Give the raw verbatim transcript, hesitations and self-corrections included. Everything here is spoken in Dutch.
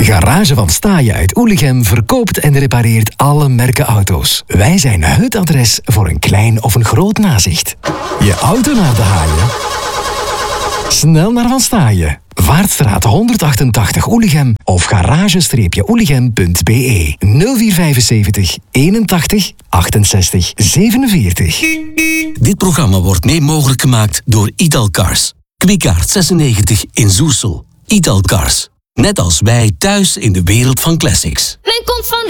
Garage van Staaien uit Oelichem verkoopt en repareert alle merken auto's. Wij zijn het adres voor een klein of een groot nazicht. Je auto naar de haaien? Snel naar Van Staaien. Vaartstraat honderdachtentachtig Oelichem of garage oelichem punt b e nul vier vijfenzeventig eenentachtig achtenzestig zevenenveertig. Dit programma wordt mee mogelijk gemaakt door Italcars. Kwikaart zesennegentig in Zoersel. Italcars. Net als wij thuis in de wereld van classics. Men komt van